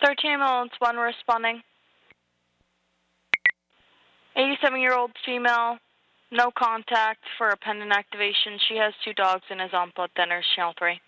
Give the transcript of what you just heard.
13 ambulance 1 responding. 87-year-old female, no contact for a pendant activation. She has 2 dogs and is on blood thinners, channel 3.